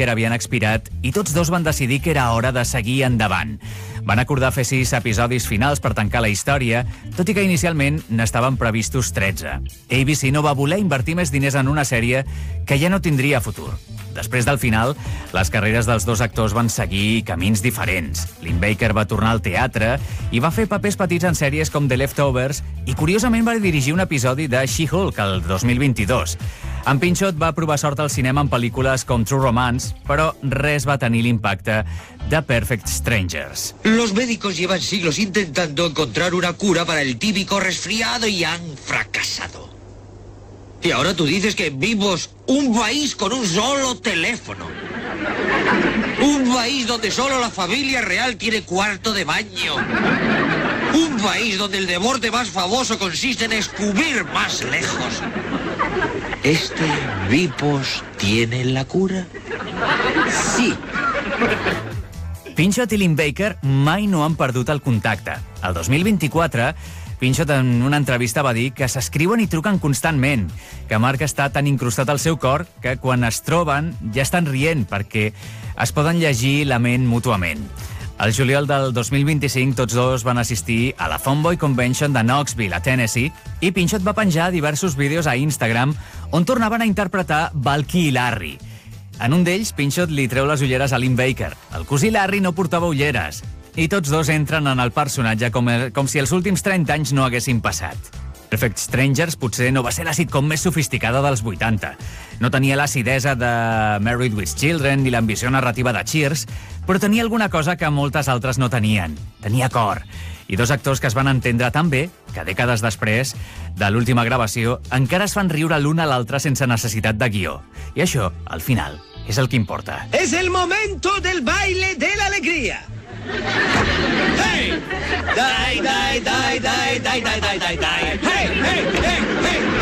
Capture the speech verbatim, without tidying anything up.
Baker havien expirat i tots dos van decidir que era hora de seguir endavant. Van acordar fer sis episodis finals per tancar la història, tot i que inicialment n'estaven previstos tretze. A B C no va voler invertir més diners en una sèrie que ja no tindria futur. Després del final, les carreres dels dos actors van seguir camins diferents. Lynn Baker va tornar al teatre i va fer papers petits en sèries com The Leftovers i, curiosament, va dirigir un episodi de She-Hulk el dos mil vint-i-dos. En Pinchot va provar sort al cinema en pel·lícules com True Romance, però res va tenir l'impacte de Perfect Strangers. Los médicos llevan siglos intentando encontrar una cura para el típico resfriado y han fracasado. Y ahora tú dices que vivimos un país con un solo teléfono. Un país donde solo la familia real tiene cuarto de baño. Un país donde el deporte más famoso consiste en escupir más lejos. ¿Este Vipos tiene la cura? Sí. Pinchot i Lynn Baker mai no han perdut el contacte. El dos mil vint-i-quatre, Pinchot en una entrevista va dir que s'escriuen i truquen constantment, que Mark està tan incrustat al seu cor que quan es troben ja estan rient perquè es poden llegir la ment mútuament. Al juliol del dos mil vint-i-cinc, tots dos van assistir a la Fanboy Convention de Knoxville, a Tennessee, i Pinchot va penjar diversos vídeos a Instagram on tornaven a interpretar Valky i Larry. En un d'ells, Pinchot li treu les ulleres a Lynn Baker. El cosí Larry no portava ulleres. I tots dos entren en el personatge com, com si els últims trenta anys no haguessin passat. Perfect Strangers potser no va ser la sitcom més sofisticada dels vuitanta. No tenia l'acidesa de Married with Children ni l'ambició narrativa de Cheers, però tenia alguna cosa que moltes altres no tenien. Tenia cor. I dos actors que es van entendre tan bé que dècades després de l'última gravació encara es fan riure l'un a l'altre sense necessitat de guió. I això, al final, és el que importa. Es el momento del baile de la alegría. ¡Hey! ¡Dai, dai, dai, dai, dai, dai, dai, dai, dai! ¡Hey, hey, hey, hey!